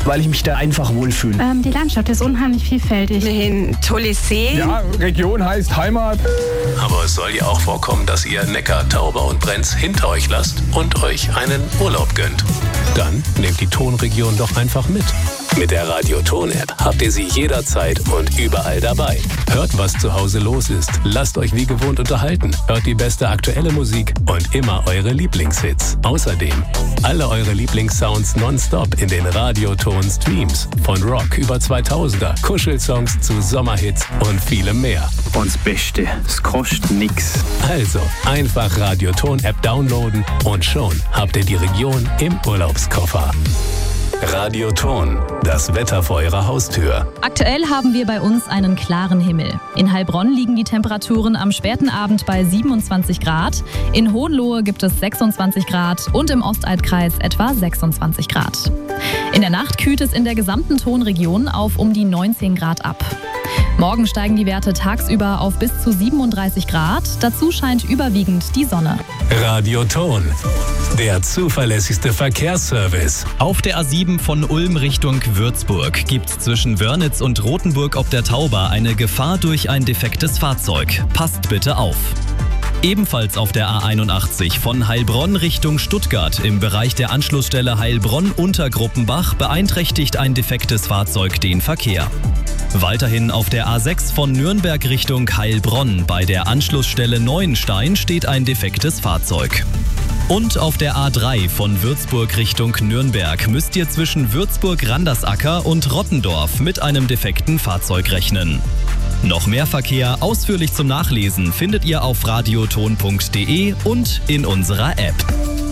weil ich mich da einfach wohlfühle. Die Landschaft ist unheimlich vielfältig. Ein tolles See. Ja, Region heißt Heimat. Aber es soll ja auch vorkommen, dass ihr Neckar, Tauber und Brenz hinter euch lasst und euch einen Urlaub gönnt. Dann nehmt die Tonregion doch einfach mit. Mit der Radio Ton App habt ihr sie jederzeit und überall dabei. Hört, was zu Hause los ist. Lasst euch wie gewohnt unterhalten. Hört die beste aktuelle Musik und immer eure Lieblingshits. Außerdem alle eure Lieblingssounds nonstop in den Radio Ton Streams. Von Rock über 2000er, Kuschelsongs zu Sommerhits und vielem mehr. Und das Beste, es kostet nix. Also einfach Radio Ton App downloaden und schon habt ihr die Region im Urlaubskoffer. Radio Ton, das Wetter vor eurer Haustür. Aktuell haben wir bei uns einen klaren Himmel. In Heilbronn liegen die Temperaturen am späten Abend bei 27 Grad. In Hohenlohe gibt es 26 Grad und im Ostalbkreis etwa 26 Grad. In der Nacht kühlt es in der gesamten Tonregion auf um die 19 Grad ab. Morgen steigen die Werte tagsüber auf bis zu 37 Grad. Dazu scheint überwiegend die Sonne. Radio Ton, der zuverlässigste Verkehrsservice. Auf der A7 von Ulm Richtung Würzburg gibt es zwischen Wörnitz und Rothenburg ob der Tauber eine Gefahr durch ein defektes Fahrzeug. Passt bitte auf. Ebenfalls auf der A81 von Heilbronn Richtung Stuttgart im Bereich der Anschlussstelle Heilbronn-Untergruppenbach beeinträchtigt ein defektes Fahrzeug den Verkehr. Weiterhin auf der A6 von Nürnberg Richtung Heilbronn bei der Anschlussstelle Neuenstein steht ein defektes Fahrzeug. Und auf der A3 von Würzburg Richtung Nürnberg müsst ihr zwischen Würzburg-Randersacker und Rottendorf mit einem defekten Fahrzeug rechnen. Noch mehr Verkehr ausführlich zum Nachlesen findet ihr auf radioton.de und in unserer App.